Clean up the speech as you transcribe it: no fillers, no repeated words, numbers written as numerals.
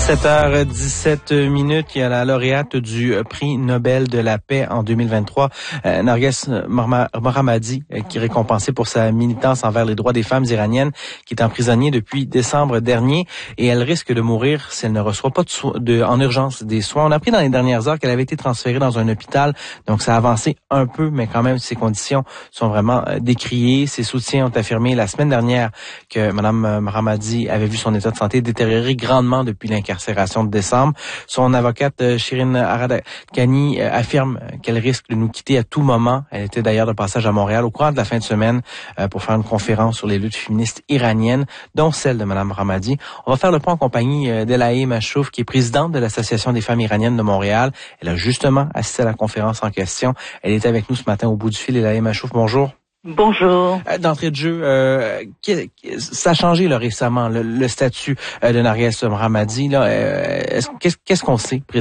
7h17, il y a la lauréate du prix Nobel de la paix en 2023, Narges Mohammadi, qui est récompensée pour sa militance envers les droits des femmes iraniennes, qui est emprisonnée depuis décembre dernier, et elle risque de mourir si elle ne reçoit pas en urgence des soins. On a appris dans les dernières heures qu'elle avait été transférée dans un hôpital, donc ça a avancé un peu, mais quand même ses conditions sont vraiment décriées. Ses soutiens ont affirmé la semaine dernière que Mme Mohammadi avait vu son état de santé détériorer grandement depuis l'incarcération de décembre. Son avocate Shirin Aradkani affirme qu'elle risque de nous quitter à tout moment. Elle était d'ailleurs de passage à Montréal au courant de la fin de semaine pour faire une conférence sur les luttes féministes iraniennes, dont celle de Mme Mohammadi. On va faire le point en compagnie d'Elaïe Machouf, qui est présidente de l'Association des femmes iraniennes de Montréal. Elle a justement assisté à la conférence en question. Elle est avec nous ce matin au bout du fil. Elaïe Machouf, bonjour. Bonjour. D'entrée de jeu, ça a changé là, récemment, le statut de Narges Mohammadi. Qu'est-ce qu'on sait